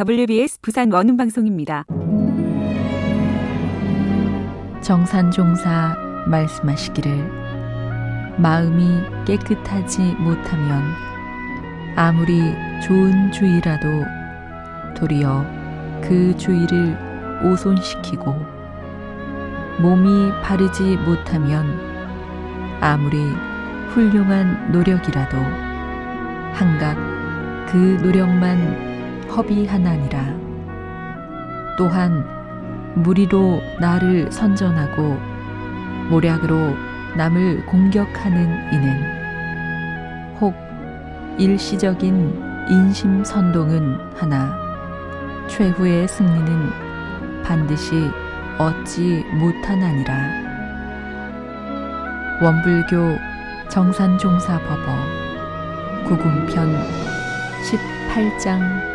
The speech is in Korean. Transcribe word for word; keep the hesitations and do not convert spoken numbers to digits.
더블유비에스 부산 원음방송입니다. 정산종사 말씀하시기를 마음이 깨끗하지 못하면 아무리 좋은 주의라도 도리어 그 주의를 오손시키고 몸이 바르지 못하면 아무리 훌륭한 노력이라도 한갓 그 노력만 허비하나니라. 또한 무리로 나를 선전하고 모략으로 남을 공격하는 이는 혹 일시적인 인심선동은 하나 최후의 승리는 반드시 얻지 못하나니라. 원불교 정산종사법어 구궁편 십팔 장